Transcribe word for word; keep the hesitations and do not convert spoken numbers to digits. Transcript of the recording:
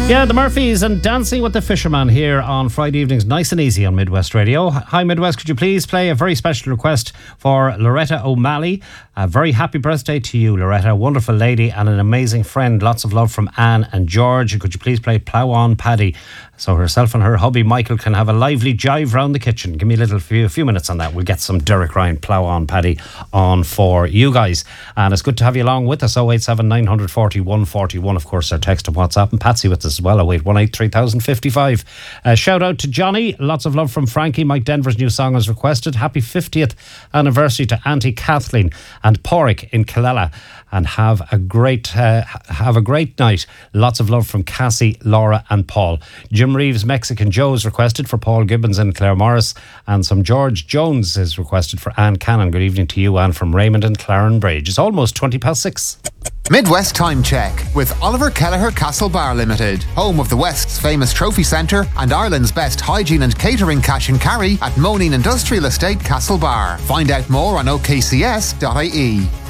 Yeah, the Murphys and Dancing with the Fisherman here on Friday evenings, nice and easy on Midwest Radio. Hi Midwest, could you please play a very special request for Loretta O'Malley? A very happy birthday to you, Loretta, a wonderful lady and an amazing friend. Lots of love from Anne and George. And could you please play Plough On Paddy, so herself and her hubby Michael can have a lively jive round the kitchen. Give me a little few, few minutes on that. We'll get some Derek Ryan Plough On Paddy on for you guys. And it's good to have you along with us. oh eight seven nine four oh one four one, of course, our text and WhatsApp. And Patsy with us as well, oh eight one eight three thousand fifty-five. Uh, shout out to Johnny. Lots of love from Frankie. Mike Denver's new song is requested. Happy fiftieth anniversary to Auntie Kathleen and Porrick in Killala. And have a great uh, have a great night. Lots of love from Cassie, Laura and Paul. Jim Reeves' Mexican Joe is requested for Paul Gibbons and Claire Morris. And some George Jones is requested for Anne Cannon. Good evening to you, Anne, from Raymond and Claren Bridge. It's almost twenty past six. Midwest Time Check with Oliver Kelleher Castle Bar Limited, home of the West's famous trophy centre and Ireland's best hygiene and catering cash and carry at Moneen Industrial Estate Castle Bar. Find out more on o k c s dot i e.